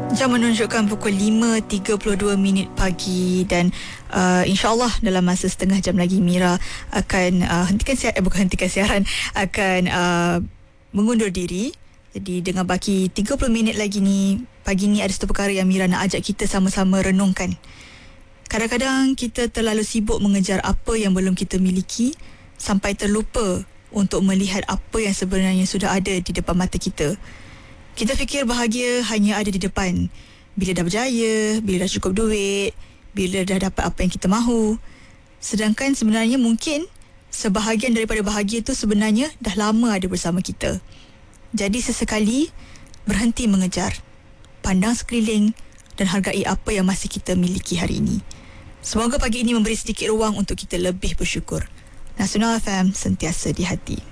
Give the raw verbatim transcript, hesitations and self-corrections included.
Jam menunjukkan pukul lima tiga puluh dua minit pagi dan uh, insyaAllah dalam masa setengah jam lagi Mira akan uh, hentikan siaran, eh, bukan hentikan siaran, akan uh, mengundur diri. Jadi dengan baki tiga puluh minit lagi ni, pagi ni ada satu perkara yang Mira nak ajak kita sama-sama renungkan. Kadang-kadang kita terlalu sibuk mengejar apa yang belum kita miliki sampai terlupa untuk melihat apa yang sebenarnya sudah ada di depan mata kita. Kita fikir bahagia hanya ada di depan. Bila dah berjaya, bila dah cukup duit, bila dah dapat apa yang kita mahu. Sedangkan sebenarnya mungkin sebahagian daripada bahagia tu sebenarnya dah lama ada bersama kita. Jadi sesekali berhenti mengejar. Pandang sekeliling dan hargai apa yang masih kita miliki hari ini. Semoga pagi ini memberi sedikit ruang untuk kita lebih bersyukur. Nasional F M, sentiasa di hati.